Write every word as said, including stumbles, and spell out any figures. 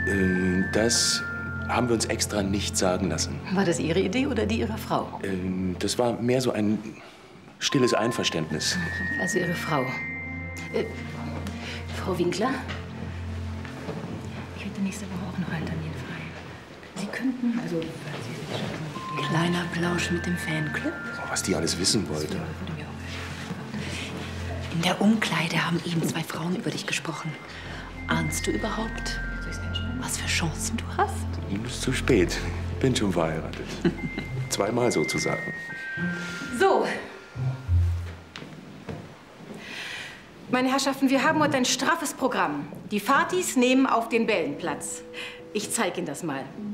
Äh, das haben wir uns extra nicht sagen lassen. War das Ihre Idee oder die Ihrer Frau? Äh, das war mehr so ein stilles Einverständnis. Also Ihre Frau. Äh, Frau Winkler? Ich hätte nächste Woche auch noch einen Termin frei. Sie könnten, also... Kleiner Plausch mit dem Fanclub? Was die alles wissen wollte. In der Umkleide haben eben zwei Frauen über dich gesprochen. Ahnst du überhaupt, was für Chancen du hast? Es ist zu spät. Ich bin schon verheiratet. Zweimal sozusagen. So. Meine Herrschaften, wir haben heute ein straffes Programm. Die Fatis nehmen auf den Bällen Platz. Ich zeige Ihnen das mal.